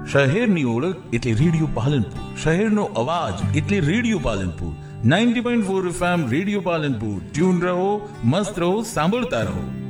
શહેરની ઓળખ એટલે રેડિયો પાલનપુર, શહેરનો અવાજ એટલે radio Palanpur. 90.4 FM radio Palanpur. Tune રહો, મસ્ત રહો, સાંભળતા રહો.